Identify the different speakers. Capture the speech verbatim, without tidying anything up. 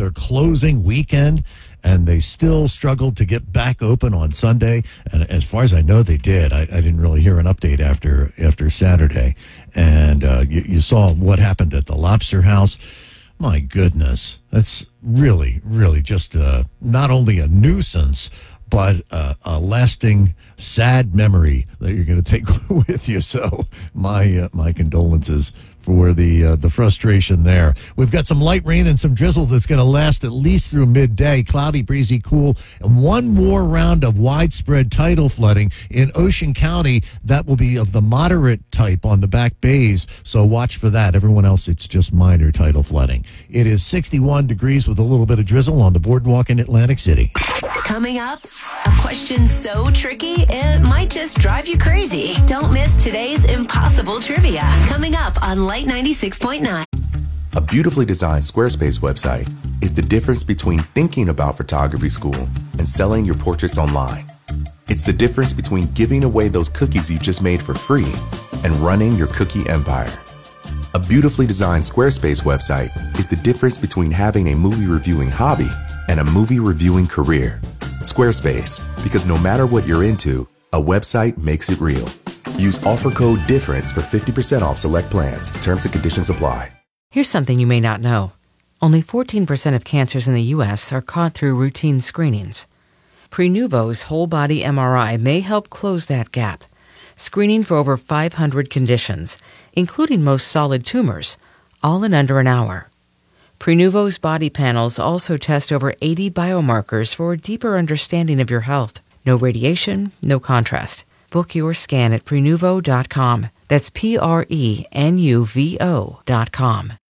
Speaker 1: their closing weekend, and they still struggled to get back open on Sunday. And as far as I know, they did. I, I didn't really hear an update after after Saturday. And uh, you, you saw what happened at the Lobster House. My goodness, that's really, really just uh, not only a nuisance, but uh, a lasting sad memory that you're going to take with you. So my uh, my condolences for the uh, the frustration there. We've got some light rain and some drizzle that's going to last at least through midday. Cloudy, breezy, cool, and one more round of widespread tidal flooding in Ocean County. That will be of the moderate type on the back bays, so watch for that. Everyone else, it's just minor tidal flooding. It is sixty-one degrees with a little bit of drizzle on the boardwalk in Atlantic City.
Speaker 2: Coming up, a question so tricky it might just drive you crazy. Don't miss today's impossible trivia. Coming up on Light ninety-six point nine.
Speaker 3: A beautifully designed Squarespace website is the difference between thinking about photography school and selling your portraits online. It's the difference between giving away those cookies you just made for free and running your cookie empire. A beautifully designed Squarespace website is the difference between having a movie reviewing hobby and a movie reviewing career. Squarespace, because no matter what you're into, a website makes it real. Use offer code DIFFERENCE for fifty percent off select plans. Terms and conditions apply.
Speaker 4: Here's something you may not know. Only fourteen percent of cancers in the U S are caught through routine screenings. Prenuvo's whole-body M R I may help close that gap, screening for over five hundred conditions, including most solid tumors, all in under an hour. Prenuvo's body panels also test over eighty biomarkers for a deeper understanding of your health. No radiation, no contrast. Book your scan at Prenuvo dot com. That's P R E N U V O dot com.